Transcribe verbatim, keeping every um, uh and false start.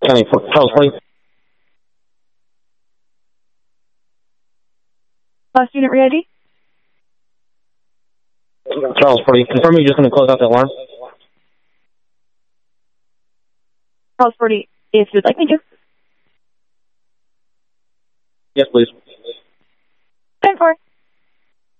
County, Charles forty. Last unit ready? Charles forty. Confirm you're just going to close out the alarm? Charles forty, if you'd like me to. Yes, please.